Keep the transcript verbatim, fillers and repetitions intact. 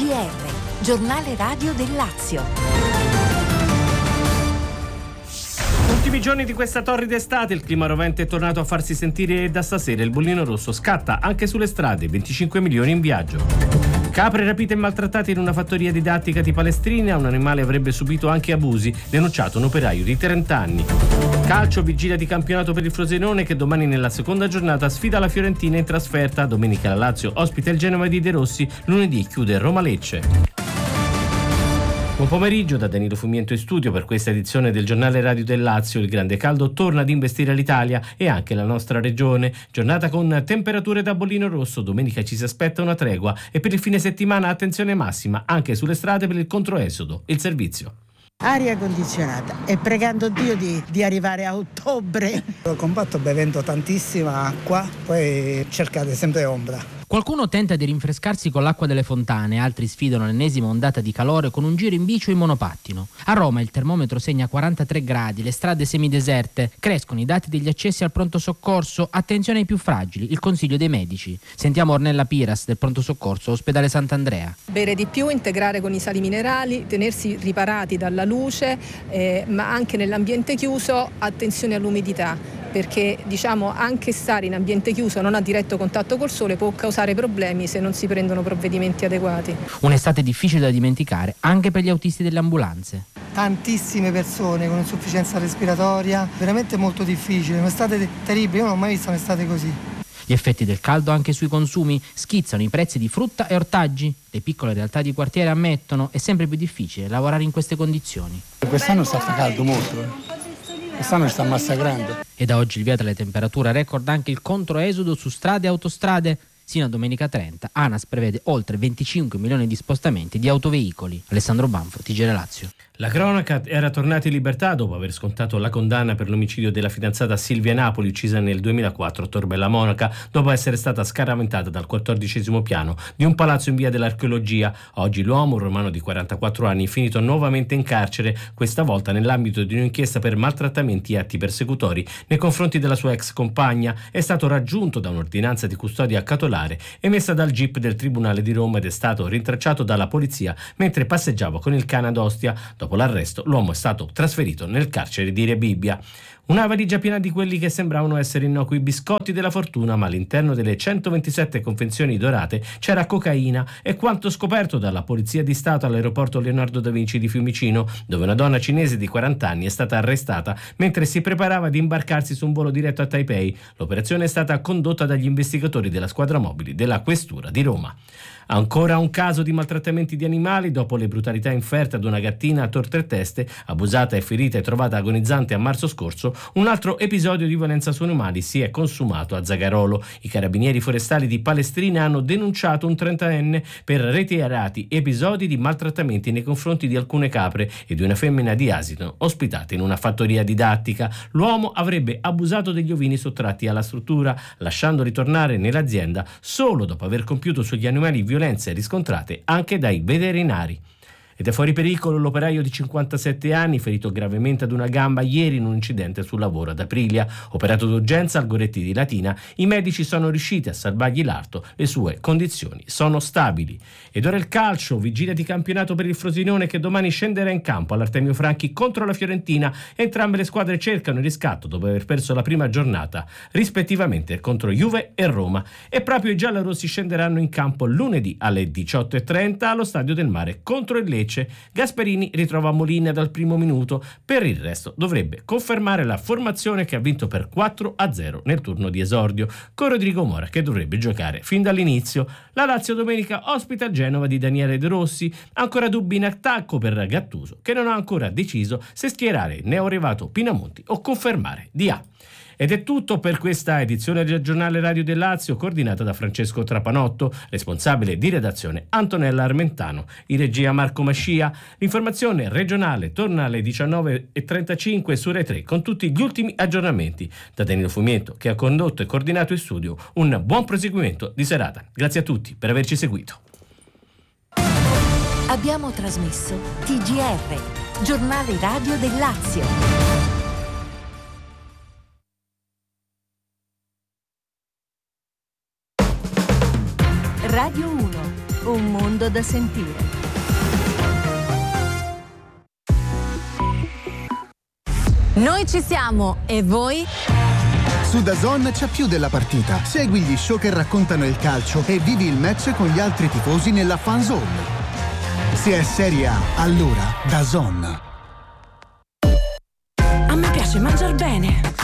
G R, giornale radio del Lazio. Ultimi giorni di questa torrida estate, il clima rovente è tornato a farsi sentire e da stasera il bollino rosso scatta anche sulle strade, venticinque milioni in viaggio. Capre rapite e maltrattate in una fattoria didattica di Palestrina, un animale avrebbe subito anche abusi, denunciato un operaio di trenta anni. Calcio, vigilia di campionato per il Frosinone che domani nella seconda giornata sfida la Fiorentina in trasferta, domenica la Lazio ospita il Genova di De Rossi, lunedì chiude Roma-Lecce. Buon pomeriggio da Danilo Fumiento in studio per questa edizione del giornale radio del Lazio. Il grande caldo torna ad investire l'Italia e anche la nostra regione. Giornata con temperature da bollino rosso, domenica ci si aspetta una tregua e per il fine settimana attenzione massima anche sulle strade per il controesodo, il servizio. Aria condizionata e pregando Dio di, di arrivare a ottobre. Ho combatto bevendo tantissima acqua, poi cercate sempre ombra. Qualcuno tenta di rinfrescarsi con l'acqua delle fontane, altri sfidano l'ennesima ondata di calore con un giro in bici o in monopattino. A Roma il termometro segna quarantatré gradi, le strade semideserte, crescono i dati degli accessi al pronto soccorso, attenzione ai più fragili, il consiglio dei medici. Sentiamo Ornella Piras del pronto soccorso, ospedale Sant'Andrea. Bere di più, integrare con i sali minerali, tenersi riparati dalla luce, eh, ma anche nell'ambiente chiuso, attenzione all'umidità. Perché diciamo anche stare in ambiente chiuso non a diretto contatto col sole può causare problemi se non si prendono provvedimenti adeguati. Un'estate difficile da dimenticare anche per gli autisti delle ambulanze. Tantissime persone con insufficienza respiratoria, veramente molto difficile, un'estate terribile, io non ho mai visto un'estate così. Gli effetti del caldo anche sui consumi, schizzano i prezzi di frutta e ortaggi. Le piccole realtà di quartiere ammettono è sempre più difficile lavorare in queste condizioni. Quest'anno sta caldo molto, eh. Quest'anno ci sta massacrando. E da oggi il via delle temperature record anche il controesodo su strade e autostrade. Sino a domenica trenta ANAS prevede oltre venticinque milioni di spostamenti di autoveicoli. Alessandro Banfo, T G R Lazio. La cronaca era tornata in libertà dopo aver scontato la condanna per l'omicidio della fidanzata Silvia Napoli, uccisa nel duemilaquattro a Tor Bella Monaca, dopo essere stata scaraventata dal quattordicesimo piano di un palazzo in via dell'Archeologia. Oggi l'uomo, un romano di quarantaquattro anni, finito nuovamente in carcere, questa volta nell'ambito di un'inchiesta per maltrattamenti e atti persecutori nei confronti della sua ex compagna, è stato raggiunto da un'ordinanza di custodia cautelare emessa dal G I P del Tribunale di Roma ed è stato rintracciato dalla polizia mentre passeggiava con il cane ad Ostia. Dopo l'arresto, l'uomo è stato trasferito nel carcere di Rebibbia. Una valigia piena di quelli che sembravano essere innocui biscotti della fortuna, ma all'interno delle centoventisette confezioni dorate c'era cocaina, e quanto scoperto dalla Polizia di Stato all'aeroporto Leonardo da Vinci di Fiumicino, dove una donna cinese di quaranta anni è stata arrestata mentre si preparava ad imbarcarsi su un volo diretto a Taipei. L'operazione è stata condotta dagli investigatori della squadra mobili della Questura di Roma. Ancora un caso di maltrattamenti di animali dopo le brutalità inferte ad una gattina a Tor Tre Teste, abusata e ferita e trovata agonizzante a marzo scorso. Un altro episodio di violenza su animali si è consumato a Zagarolo. I carabinieri forestali di Palestrina hanno denunciato un trentenne per reiterati episodi di maltrattamenti nei confronti di alcune capre e di una femmina di asino ospitate in una fattoria didattica. L'uomo avrebbe abusato degli ovini sottratti alla struttura, lasciandoli tornare nell'azienda solo dopo aver compiuto sugli animali violenze riscontrate anche dai veterinari. Ed è fuori pericolo l'operaio di cinquantasette anni ferito gravemente ad una gamba ieri in un incidente sul lavoro ad Aprilia. Operato d'urgenza al Goretti di Latina, i medici sono riusciti a salvargli l'arto, le sue condizioni sono stabili. Ed ora il calcio, vigilia di campionato per il Frosinone che domani scenderà in campo all'Artemio Franchi contro la Fiorentina. Entrambe le squadre cercano il riscatto dopo aver perso la prima giornata, rispettivamente contro Juve e Roma. E proprio i giallorossi scenderanno in campo lunedì alle diciotto e trenta allo Stadio del Mare contro il Lecce. Gasperini ritrova Molina dal primo minuto, per il resto dovrebbe confermare la formazione che ha vinto per quattro a zero nel turno di esordio, con Rodrigo Mora che dovrebbe giocare fin dall'inizio. La Lazio domenica ospita il Genova di Daniele De Rossi, ancora dubbi in attacco per Gattuso che non ha ancora deciso se schierare neoarrivato Pinamonti o confermare Dia. Ed è tutto per questa edizione del giornale radio del Lazio, coordinata da Francesco Trapanotto, responsabile di redazione Antonella Armentano, in regia Marco Mascia. L'informazione regionale torna alle diciannove e trentacinque su Rai tre con tutti gli ultimi aggiornamenti. Da Danilo Fumiento, che ha condotto e coordinato il studio, un buon proseguimento di serata. Grazie a tutti per averci seguito. Abbiamo trasmesso T G R, giornale radio del Lazio. Radio uno. un mondo da sentire. Noi ci siamo, e voi? Su DAZN c'è più della partita. Segui gli show che raccontano il calcio e vivi il match con gli altri tifosi nella fan zone. Se è Serie A, allora DAZN. A me piace mangiar bene.